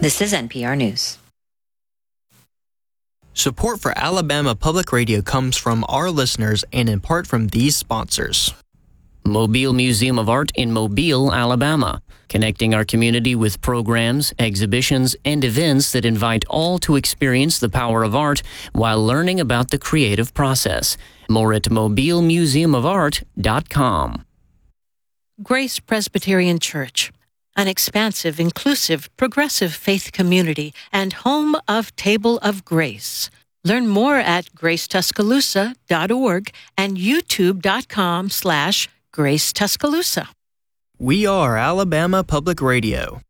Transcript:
This is NPR News. Support for Alabama Public Radio comes from our listeners and in part from these sponsors. Mobile Museum of Art in Mobile, Alabama, connecting our community with programs, exhibitions, and events that invite all to experience the power of art while learning about the creative process. More at mobilemuseumofart.com. Grace Presbyterian Church, an expansive, inclusive, progressive faith community and home of Table of Grace. Learn more at gracetuscaloosa.org and youtube.com/Grace Tuscaloosa. We are Alabama Public Radio.